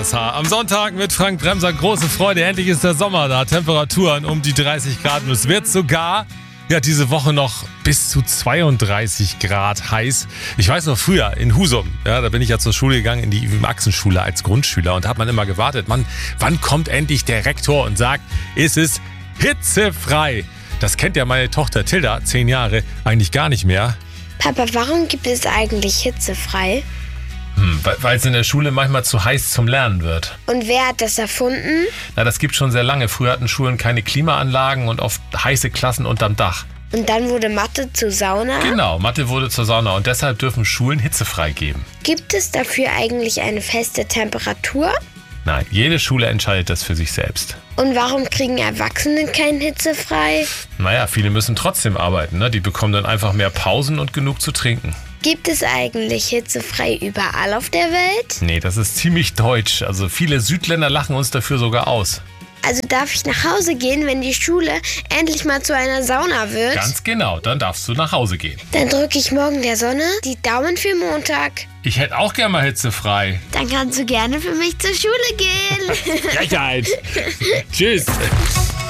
RSH. Am Sonntag mit Frank Bremser große Freude. Endlich ist der Sommer da. Temperaturen um die 30 Grad. Und es wird sogar diese Woche noch bis zu 32 Grad heiß. Ich weiß noch früher in Husum, da bin ich ja zur Schule gegangen, in die Maxenschule als Grundschüler und hat man immer gewartet, wann kommt endlich der Rektor und sagt, es ist hitzefrei. Das kennt ja meine Tochter Tilda, 10 Jahre, eigentlich gar nicht mehr. Papa, warum gibt es eigentlich hitzefrei? Weil es in der Schule manchmal zu heiß zum Lernen wird. Und wer hat das erfunden? Das gibt schon sehr lange. Früher hatten Schulen keine Klimaanlagen und oft heiße Klassen unterm Dach. Und dann wurde Mathe zur Sauna? Genau, Mathe wurde zur Sauna und deshalb dürfen Schulen hitzefrei geben. Gibt es dafür eigentlich eine feste Temperatur? Nein, jede Schule entscheidet das für sich selbst. Und warum kriegen Erwachsene kein hitzefrei? Viele müssen trotzdem arbeiten, ne? Die bekommen dann einfach mehr Pausen und genug zu trinken. Gibt es eigentlich hitzefrei überall auf der Welt? Nee, das ist ziemlich deutsch. Also viele Südländer lachen uns dafür sogar aus. Also darf ich nach Hause gehen, wenn die Schule endlich mal zu einer Sauna wird? Ganz genau, dann darfst du nach Hause gehen. Dann drücke ich morgen der Sonne die Daumen für Montag. Ich hätte auch gerne mal hitzefrei. Dann kannst du gerne für mich zur Schule gehen. Frechheit. Tschüss.